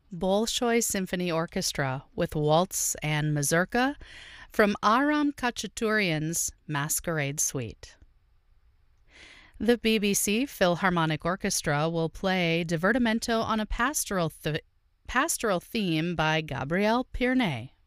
Bolshoi Symphony Orchestra with waltz and mazurka from Aram Khachaturian's Masquerade Suite. The BBC Philharmonic Orchestra will play Divertimento on a pastoral theme by Gabriel Pirné.